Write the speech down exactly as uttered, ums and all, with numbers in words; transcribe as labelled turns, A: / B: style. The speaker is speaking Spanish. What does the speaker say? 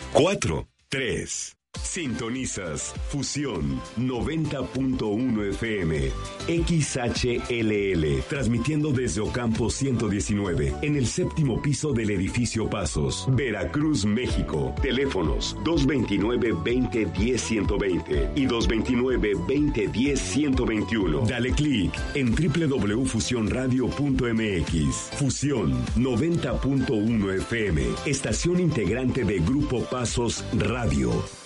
A: cuatro, tres. Sintonizas Fusión noventa punto uno F M, X H L L, transmitiendo desde Ocampo ciento diecinueve, en el séptimo piso del edificio Pasos, Veracruz, México. Teléfonos dos veintinueve, veinte, diez, ciento veinte y dos veintinueve, veinte, diez, ciento veintiuno. Dale clic en doble u doble u doble u punto fusión radio punto m x. Fusión noventa punto uno F M, estación integrante de Grupo Pasos Radio.